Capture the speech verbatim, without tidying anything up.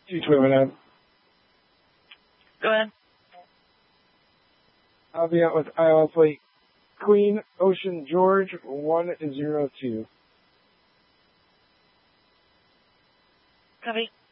two twenty-nine. Go ahead. I'll be out with Iowa Flight Queen Ocean George one zero two. Copy.